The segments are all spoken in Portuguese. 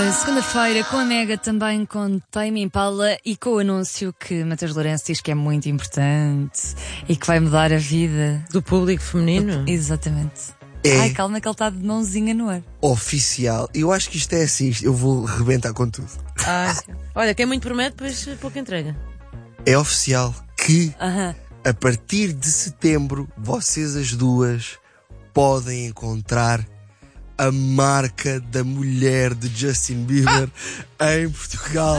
Segunda-feira com a Mega, também com Tame Impala e com o anúncio que Matheus Lourenço diz que é muito importante e que vai mudar a vida do público feminino. Exatamente. É Ai, calma que ele está de mãozinha no ar. oficial. Eu acho que isto é assim, eu vou rebentar com tudo. Olha, quem muito promete, depois pouco entrega. É oficial que Aham. a partir de setembro vocês as duas podem encontrar a marca da mulher de Justin Bieber em Portugal.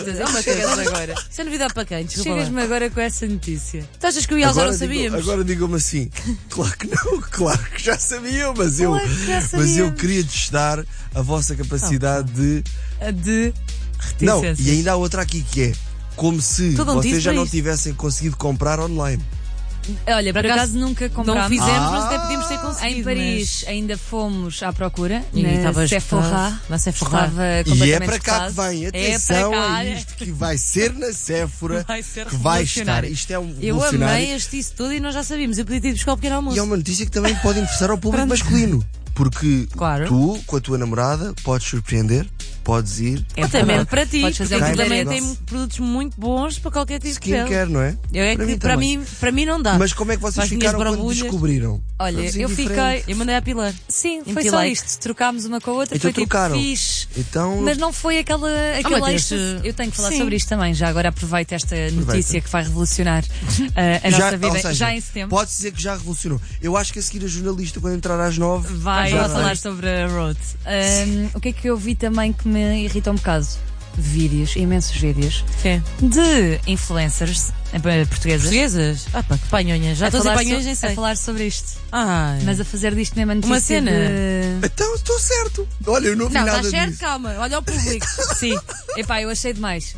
Agora. Isso é novidade para quem? Desculpa lá. Chegas-me agora com essa notícia. Tu achas que eu e o já não sabíamos? Agora digam-me assim, claro que não, claro que já sabiam, mas eu queria testar a vossa capacidade de reticências. Não, e ainda há outra aqui que é como se vocês já não tivessem conseguido comprar online. Olha, por acaso nunca comprámos. Não fizemos, mas até podíamos ter conseguido. Em Paris ainda fomos à procura. E Na Sephora. Na Sephora. Estava E é completamente para cá esgotado. que vem, É atenção para cá. a isto que vai ser na Sephora Vai ser que vai estar. revolucionário. Isto é um Eu revolucionário. amei este isso tudo e nós já sabíamos. Eu podia ter ido buscar o pequeno almoço. E é uma notícia que também pode interessar ao público masculino. Porque Claro. tu, com a tua namorada, podes surpreender, podes ir. Até mesmo para ti, Podes porque fazer aquilo um também direct. tem produtos muito bons para qualquer tipo de pele. Skincare, não é? Eu é que para também. mim não dá. Mas como é que vocês Faz minhas ficaram quando borbulhas. descobriram? Olha, Foi-vos eu indiferente. fiquei. Eu mandei a pilar. Sim, foi Empilei. só isto. Trocámos uma com a outra. Então foi tipo trocaram. fixe. Então, Mas não foi aquele Mateus, êxtase. Eu tenho que falar sim. sobre isto também. Já agora aproveito esta notícia que vai revolucionar a já, nossa vida. ou seja, Já em setembro. pode dizer que já revolucionou. Eu acho que a seguir a jornalista, quando entrar às 9, Vai já falar sobre a Road. O que é que eu vi também que me irrita um bocado? Vídeos, imensos vídeos Quê? de influencers portuguesas Portuguesas? Ah pá, que panhonhas. Já a estou a dizer falar panhonhas so- nem sei. a falar sobre isto. Ai. Mas a fazer disto mesmo a notícia Uma cena? de... Então estou certo. Olha, eu não vi Não, nada está certo, disso. calma. Olha o público. Sim. Epá, eu achei demais.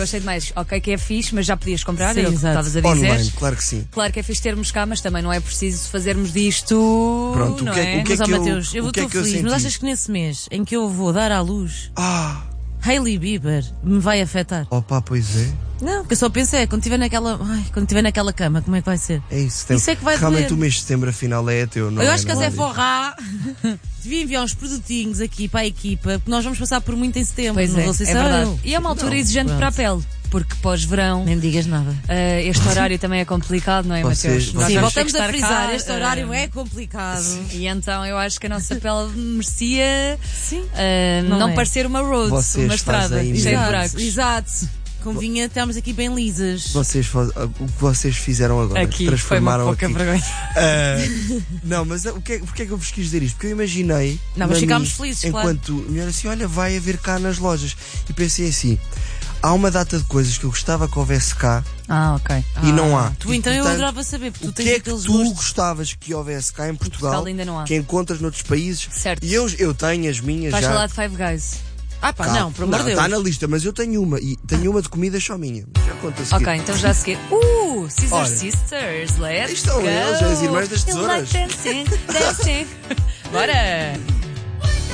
Ok, que é fixe, mas já podias comprar, Sim, era o que exato. estavas a dizer. Online, claro que sim. Claro que é fixe termos cá, mas também não é preciso fazermos disto. Pronto, não o que é Mas, ó, que eu- Mateus, eu o que é estou que eu feliz. Mas senti? achas que nesse mês em que eu vou dar à luz, Ah, Hailey Bieber me vai afetar? opa, pois é. Não, porque eu só pensei, quando estiver naquela cama, como é que vai ser? É isso. Isso é que vai realmente doer. o mês de setembro afinal é teu, não Eu é? acho que a Não é? Sephora devia enviar uns produtinhos aqui para a equipa, porque nós vamos passar por muito em setembro. Pois não é, vou ser é só verdade. eu. E é uma altura Não, exigente pronto. para a pele, porque pós-verão. Nem me digas nada. Este horário também é complicado, não é, Vocês- Mateus? Nós Sim, vamos ter voltamos que a estar frisar, cá, este horário é complicado. E então eu acho que a nossa pele merecia Sim. não Não é. parecer uma road, Vocês uma estrada fazem cheia de mesmo. buracos. Exato. Convinha, estamos aqui bem lisas. O que vocês fizeram agora, Aqui foi uma transformaram pouca aqui. vergonha. Não, mas porque é que eu vos quis dizer isto? Porque eu imaginei, Não, mas na ficámos mim, felizes, enquanto mulher, assim, olha, vai haver cá nas lojas. E pensei assim, há uma data de coisas que eu gostava que houvesse cá Ok. e não há. Tu E, então eu portanto, adorava saber, porque o tu que tens é que aqueles tu gostos. gostavas que houvesse cá em Portugal, ainda não há. que encontras noutros países? Certo. E eu tenho as minhas Vais já. falar de Five Guys. Ah pá, não, por amor de Deus. Está na lista, mas eu tenho uma. E tenho uma de comida só minha. Já conto a seguir. Ok, então já a seguir. Scissor Olha. Sisters, let's Estão go. eles, as irmãs das You like tesouras. dancing, dancing. Bora!